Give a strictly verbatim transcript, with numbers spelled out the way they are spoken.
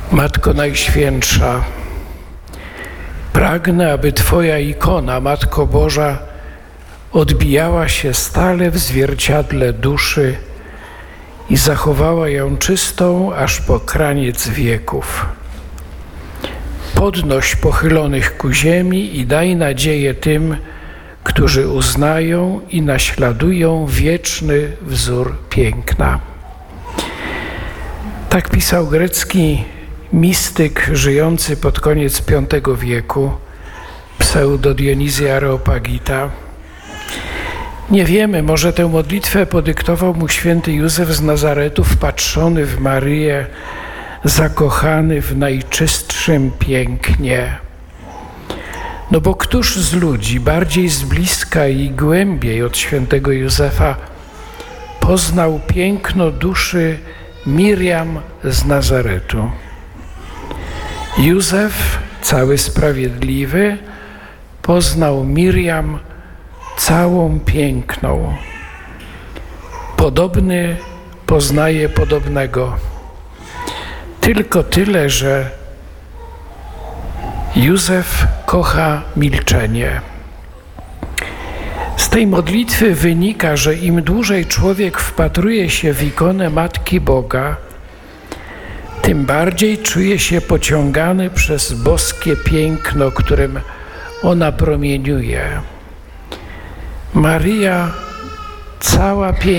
Matko Najświętsza, pragnę, aby Twoja ikona, Matko Boża, odbijała się stale w zwierciadle duszy i zachowała ją czystą aż po kraniec wieków. Podnoś pochylonych ku ziemi i daj nadzieję tym, którzy uznają i naśladują wieczny wzór piękna. Tak pisał grecki mistyk żyjący pod koniec piątego wieku, pseudo Dionizji Areopagita. Nie wiemy, może tę modlitwę podyktował mu święty Józef z Nazaretu, wpatrzony w Maryję, zakochany w najczystszym pięknie. No bo któż z ludzi bardziej z bliska i głębiej od świętego Józefa poznał piękno duszy Miriam z Nazaretu? Józef, cały sprawiedliwy, poznał Miriam całą piękną. Podobny poznaje podobnego. Tylko tyle, że Józef kocha milczenie. Z tej modlitwy wynika, że im dłużej człowiek wpatruje się w ikonę Matki Boga, tym bardziej czuje się pociągany przez boskie piękno, którym ona promieniuje. Maryja cała piękna.